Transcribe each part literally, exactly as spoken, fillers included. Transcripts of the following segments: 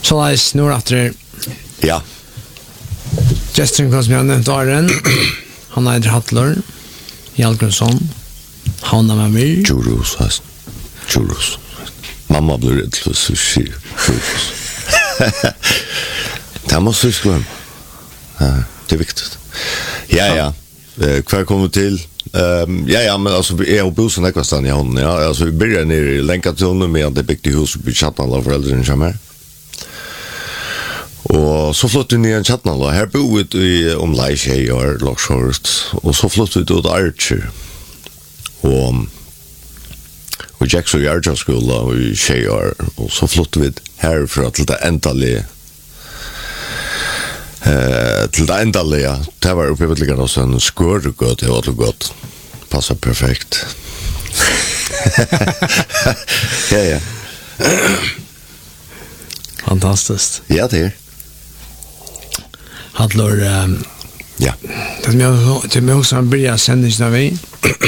Så leis nå etter Ja. Gesteren kom som jeg har nevnt åren. Han heter Hattler. Hjalgrunnsson. Han er med meg. Churros, altså. Churros. Mamma blir redd til sushi. Churros. Det måste du glömma. Ja, det är viktigt. Ja, ja. Eh, kvar kommer vi till. Um, ja, ja, men alltså vi är och bussen ekvastan i hånden, ja. Alltså vi börjar ner i Länkationen med att det byggt i hus och chatten av föräldrarna som är. Och så flyttade vi ner i chatten då. Här bor vi om Leishay och Lockshort. Och så flyttade vi till Archer. Och och Jackson Archer skola och i Shayar. Och så flyttade vi härifrån till det äntliga Eh till det ändaliga. Det var uppe vid likadant så en skörgård, det var gott. Passar perfekt. Ja, ja. Fantastiskt. Ja, det är. Hattler, um, ja. Det som jag det med också börja sändningen av vi.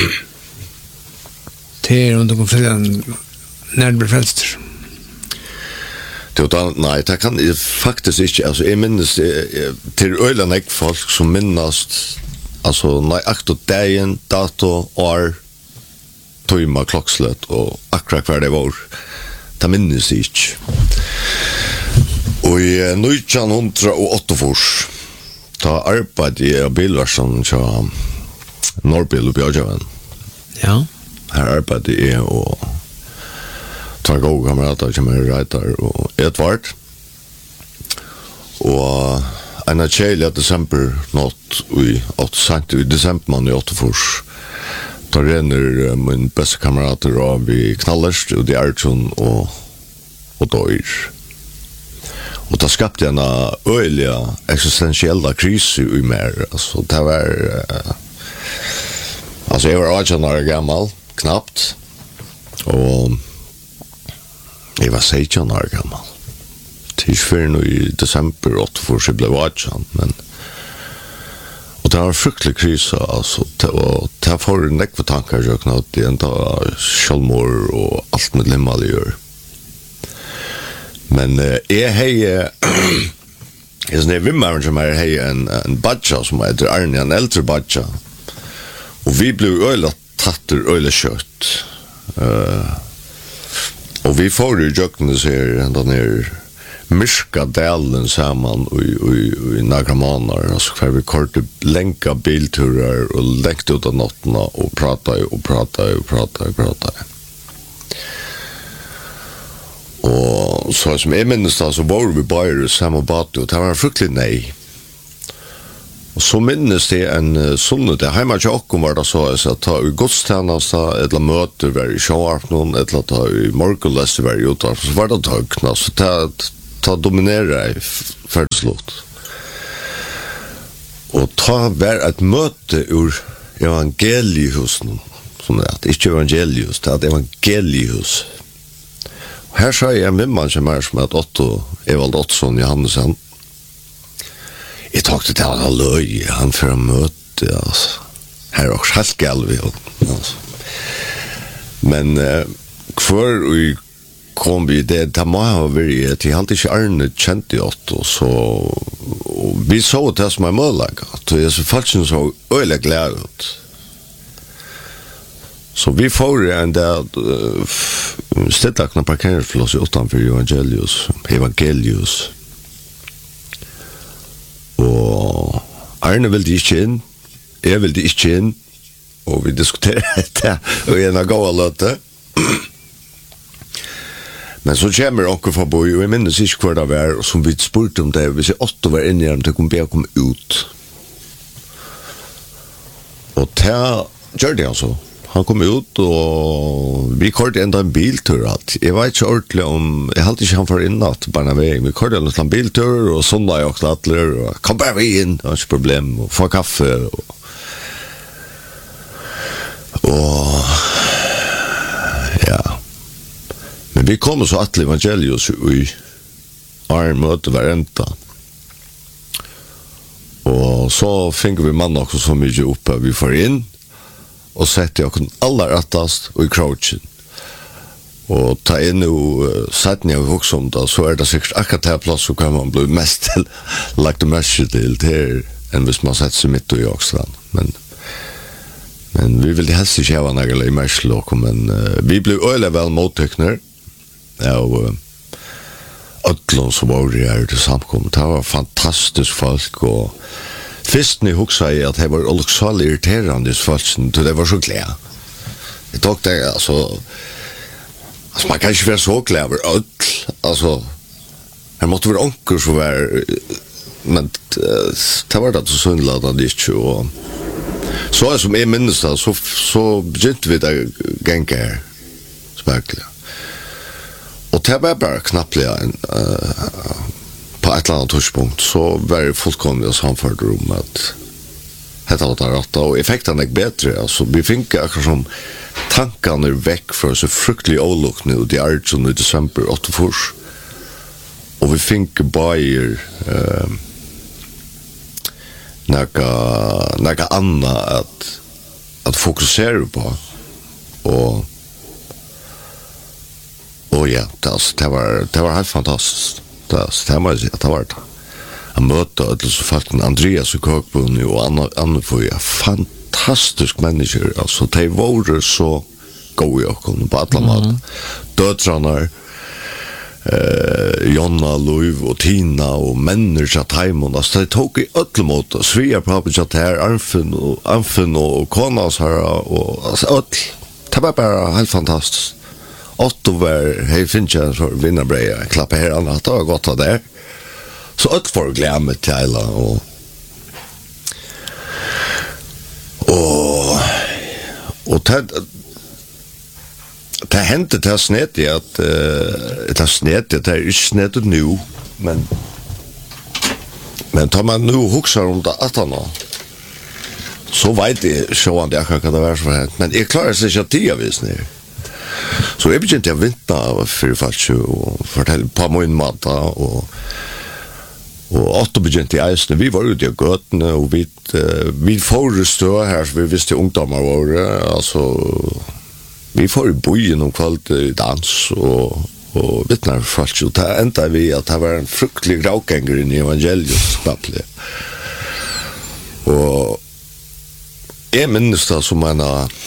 Till runt om fredagen när det blir frälst. Det var nej, det kan jag faktiskt inte, alltså jag minns till öland ek folk som minnast alltså nej akto dagen, dato, år, timme, klockslett och akkurat kvar det var. Det minns inte. Och i nittonhundraåtta fors ta arbetade jag bilversen så Norrbil och Björjaven. Ja. Här arbetade jag och två goda kamrater som är Reiter och Edvard. Och en av tjejliga december något i sent i december man i åttofors. Då renner min bästa kamrater av i Knallerst och det är Artsson och och Doir. Och då skapade jag en öliga existentiella kris i mer. Alltså det var alltså jag var arton år gammal knappt och jag var sexton år gammal. Tills för nu i december åtta för sig blev arton, men och det var en fruktlig kris alltså. Det var det var en nekva tankar jag knappt det enda självmord och allt med limmal gör. Men eh, jag hej är när vi manager med hej en en badja som heter Arne, en äldre badja. Och vi blev öle tatter öle kött. Eh och vi får ju jocken så här ända ner Myska dalen samman och i i några månader så för vi kort länka bilturer och läckt ut av nattna och prata och prata och prata och prata. Och så som jag minns då så var vi bara samma båt och det var fruktligt nej. Och så minns det en sonne där hemma i Jocken var det så att ta i godstjänsta eller möte var i sharp någon eller ta i morgonläst var ju då så var det tagna så ta ta dominera i färdslott. Och ta var ett möte ur evangeliehus som det är inte evangelius det är evangeliehus. Här sa jag en man som är som att Otto Evald Ottsson Johannesson. Jag tyckte det var löj, han för att möte, alltså. Här är också helt galvi, alltså. Men eh, kvar vi kom vi det, det må ha varit, till han inte Arne kände Otto, så och vi såg det som är möjligt, och jag så faktiskt så öliga glad ut. Så vi får en där uh, ställakna parkeringsplats utanför Evangelius, Evangelius. Och Arne vill det inte in, jag vill det inte in, och vi diskuterar det och en gåa löte. Men så kommer onkel förbi och jag minns inte kvar det var, och som vi spurt om det, hvis jag åtta var inne i dem, det kom be komma ut. Och det gör det alltså. Han kom ut och vi körde ända en biltur att jag vet inte ordentligt om jag hade inte han för innatt på en väg. Vi körde en biltur och söndag jag också attler och kom bara vi in, det var inte problem och få kaffe och och ja. Men vi kom så att Evangelius i Arn möte varenda. Och så fick vi man också så mycket uppe vi får in. Och sett jag kun alla rättast och i crouchen. Og ta inn jo satt ned og hoksa om det, så er det sikkert akkurat her plass så kan man bli mest til, lagt det mest til til enn hvis man setter seg midt i Jakstrand. Men, men vi vil helst ikke ha noe i Merslåk, men uh, vi ble øyelig vel mottøkner av uh, Ødlund som var her til samkommet. Det var fantastisk folk, og først når jeg hoksa i at det var oluksalig irriterende folk, så det var så glede. Jeg tok det, altså, alltså man kan inte vara så kläver öll alltså det måste vara onkel så var men det var det så sundlad det inte och så är som är minst så så begynte vi där gänga här verkligen och det var bara knappt en uh, på ett annat touchpunkt så var det fullkomligt samförd rum att det var det rätta och effekten är bättre alltså vi fick akkurat som tankarna är väck för så fruktlig ålok nu det är som i december åtta fors och vi fick bajer eh några några andra att att fokusera på och och ja det det var det var helt fantastiskt det stämmer ju att det var det jag mötte alltså så faktiskt Andreas och Kokbun och Anna Anna för ja fantastisk människor alltså de var så goda och kom på alla mat dödsarna eh Jonna Louv och Tina och människor Taimon alltså de tog i öll mot Svea pappa chat här Arfin och Arfin och Konas här och alltså öll det var bara helt fantastiskt Otto var hej finns jag så vinna bra klappa här annat det var gott att där så öll får glömma till och och och det det hände det snett i att uh, det snett det är inte snett nu men men tar man nu huxar om det att han så vet det så att jag kan det vara så här men jag klarar sig att det vis ner så jag begynte jag vinta för fast och fortälja på min mat och och åtta begynte jag just vi var ute i gatan och vi vi får stå här så vi visste ungdomar var alltså vi får i bojen om kvalt dans och och vittnar fast så där ända vi att det var en fruktlig raukgänger i evangeliet babbel och är minst som en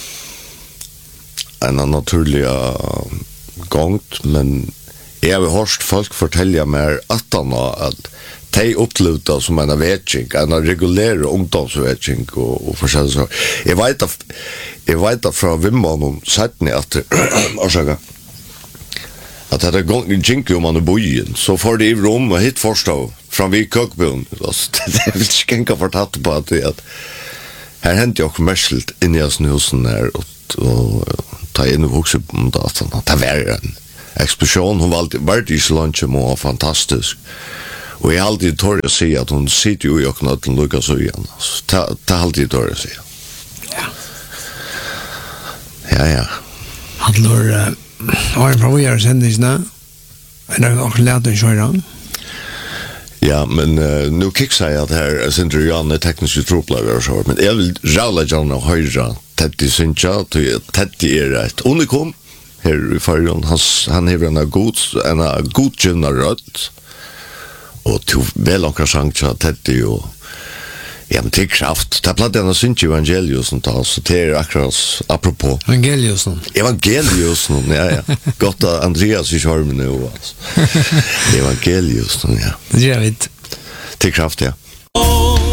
en naturlig gångt men jag har hört folk fortälja mer att han att de uppluta som en vetching, en regulär ungdomsvetching och och för så. Jag vet att jag vet att från Vimman om sätten att orsaka att det går in jinky om man bojen så får det i rum och hit förstå från vi kokbön så det vill skänka fortalt på att det här hänt jag kommersiellt in i husen där och och ta in och också om det att det var en explosion hon var vart i lunch och fantastisk. Och jag alltid tar att säga att hon sitter ju i och knöt och Lukas och igen. Ta, ta alltid tar att säga. Ja. Ja, ja. Handlar har en provocerar sändningarna. Eller också lärt att köra. Ja, men uh, nu kickar jag att här är Sindrian är teknisk troplager och så. Men jag vill rälla gärna höra Teddy Sincha till Teddy är ett unikum. Här i Färjön. Han, han har en god, en godkända röd. Och till väl och kanske Teddy och ja men till kraft det plattar den syns evangelius och så så det är akkurat apropå evangelius evangelius ja ja gott att Andreas i charmen nu alltså evangelius ja det gör vi till kraft ja